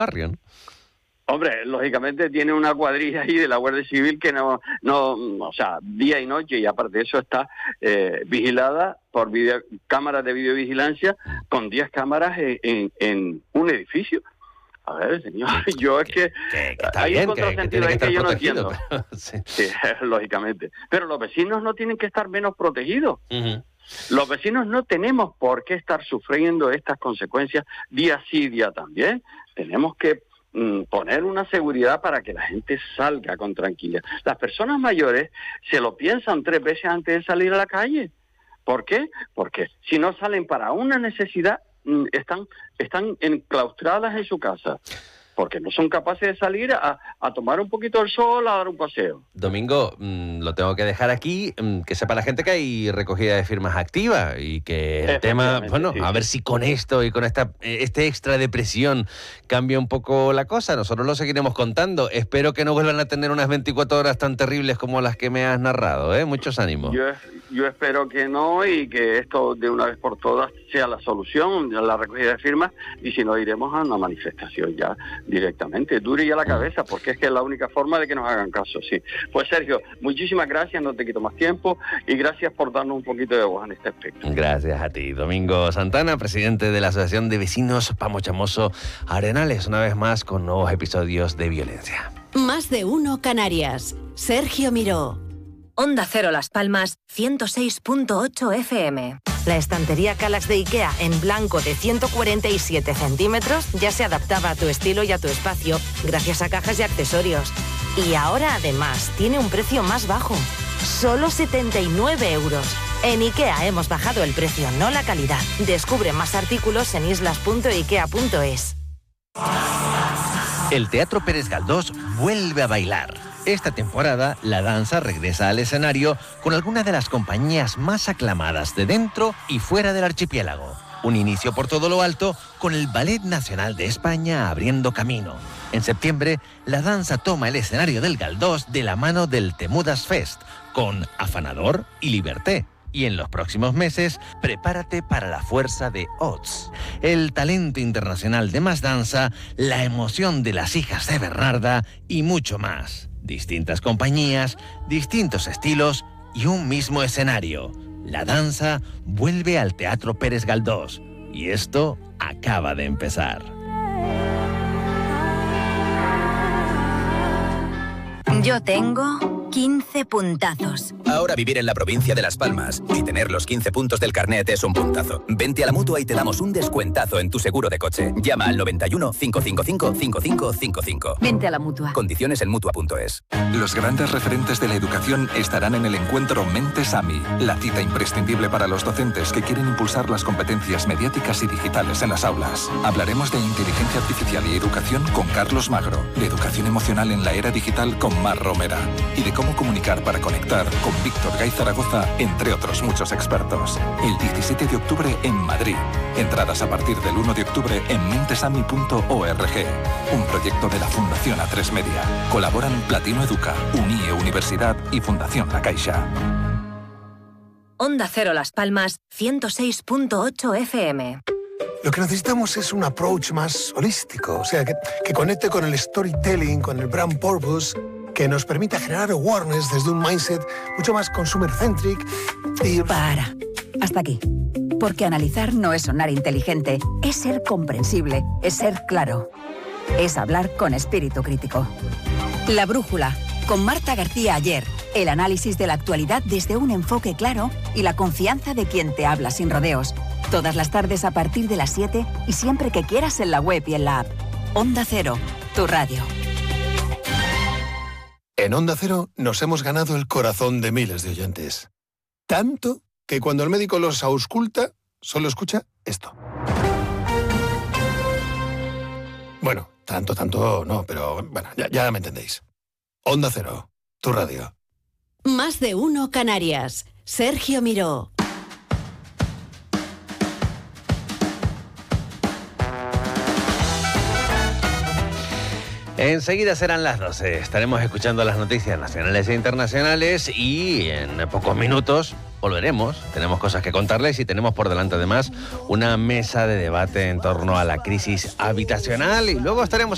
barrio, ¿no? Hombre, lógicamente tiene una cuadrilla ahí de la Guardia Civil que no, o sea, día y noche, y aparte de eso está vigilada por cámaras de videovigilancia con 10 cámaras en un edificio. A ver, señor, yo es que está hay bien, un contrasentido ahí que yo no entiendo. Pero, sí. Sí, lógicamente. Pero los vecinos no tienen que estar menos protegidos. Uh-huh. Los vecinos no tenemos por qué estar sufriendo estas consecuencias día sí, día también. Tenemos que poner una seguridad para que la gente salga con tranquilidad. Las personas mayores se lo piensan 3 veces antes de salir a la calle. ¿Por qué? Porque si no salen para una necesidad, están enclaustradas en su casa, porque no son capaces de salir a tomar un poquito el sol, a dar un paseo. Domingo, lo tengo que dejar aquí, que sepa la gente que hay recogida de firmas activa y que el tema, bueno, sí, a ver si con esto y con este extra de presión cambia un poco la cosa. Nosotros lo seguiremos contando. Espero que no vuelvan a tener unas 24 horas tan terribles como las que me has narrado, ¿eh? Muchos ánimos. Yo espero que no, y que esto de una vez por todas sea la solución, la recogida de firmas, y si no, iremos a una manifestación ya directamente, dure ya la cabeza, porque es que es la única forma de que nos hagan caso, sí. Pues Sergio, muchísimas gracias, no te quito más tiempo, y gracias por darnos un poquito de voz en este aspecto. Gracias a ti. Domingo Santana, presidente de la Asociación de Vecinos Pamo Chamoso Arenales, una vez más con nuevos episodios de violencia. Más de uno Canarias. Sergio Miró. Onda Cero Las Palmas, 106.8 FM. La estantería Kallax de IKEA en blanco de 147 centímetros ya se adaptaba a tu estilo y a tu espacio gracias a cajas y accesorios. Y ahora además tiene un precio más bajo, solo 79 euros. En IKEA hemos bajado el precio, no la calidad. Descubre más artículos en islas.ikea.es. El Teatro Pérez Galdós vuelve a bailar. Esta temporada, la danza regresa al escenario con algunas de las compañías más aclamadas de dentro y fuera del archipiélago. Un inicio por todo lo alto con el Ballet Nacional de España abriendo camino. En septiembre, la danza toma el escenario del Galdós de la mano del Temudas Fest, con Afanador y Liberté. Y en los próximos meses, prepárate para la fuerza de Ots, el talento internacional de Más Danza, la emoción de las hijas de Bernarda y mucho más. Distintas compañías, distintos estilos y un mismo escenario. La danza vuelve al Teatro Pérez Galdós y esto acaba de empezar. Yo tengo 15 puntazos. Ahora vivir en la provincia de Las Palmas y tener los 15 puntos del carnet es un puntazo. Vente a la Mutua y te damos un descuentazo en tu seguro de coche. Llama al 91 555 5555. Vente a la Mutua. Condiciones en Mutua.es. Los grandes referentes de la educación estarán en el encuentro Mentes AMI, la cita imprescindible para los docentes que quieren impulsar las competencias mediáticas y digitales en las aulas. Hablaremos de inteligencia artificial y educación con Carlos Magro, de educación emocional en la era digital con Mar Romera, y de cómo comunicar para conectar con Víctor Gay Zaragoza, entre otros muchos expertos. El 17 de octubre en Madrid. Entradas a partir del 1 de octubre en mentesami.org. Un proyecto de la Fundación A3 Media. Colaboran Platino Educa, UNIE Universidad y Fundación La Caixa. Onda Cero Las Palmas, 106.8 FM. Lo que necesitamos es un approach más holístico, o sea, que conecte con el storytelling, con el brand purpose, que nos permita generar awareness desde un mindset mucho más consumer-centric y... Para. Hasta aquí. Porque analizar no es sonar inteligente, es ser comprensible, es ser claro. Es hablar con espíritu crítico. La Brújula, con Marta García Ayer. El análisis de la actualidad desde un enfoque claro y la confianza de quien te habla sin rodeos. Todas las tardes a partir de las 7 y siempre que quieras en la web y en la app. Onda Cero, tu radio. En Onda Cero nos hemos ganado el corazón de miles de oyentes. Tanto que cuando el médico los ausculta, solo escucha esto. Bueno, tanto no, pero bueno, ya me entendéis. Onda Cero, tu radio. Más de uno Canarias. Sergio Miró. Enseguida serán las 12. Estaremos escuchando las noticias nacionales e internacionales y en pocos minutos volveremos. Tenemos cosas que contarles y tenemos por delante además una mesa de debate en torno a la crisis habitacional y luego estaremos